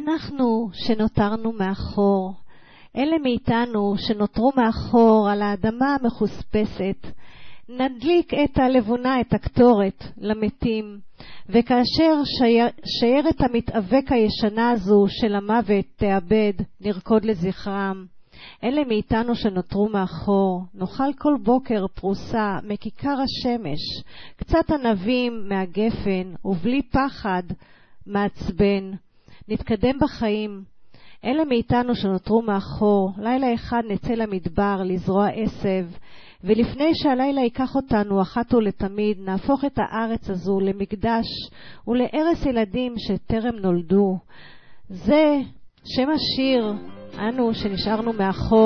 אנחנו שנותרנו מאחור, אלה מאיתנו שנותרו מאחור על האדמה המחוספסת, נדליק את הלבונה, את הקטורת למתים, וכאשר שיירת המתאבק הישנה הזו של המוות תאבד, נרקוד לזכרם. אלה מאיתנו שנותרו מאחור, נאכל כל בוקר פרוסה מכיכר השמש, קצת ענבים מהגפן, ובלי פחד מעצבן. נתקדם בחיים. אלה מאיתנו שנותרו מאחור, לילה אחד נצא למדבר לזרוע עשב, ולפני שהלילה ייקח אותנו אחת ולתמיד, נהפוך את הארץ הזו למקדש ולארץ ילדים שטרם נולדו. זה שם השיר, אנו שנשארנו מאחור.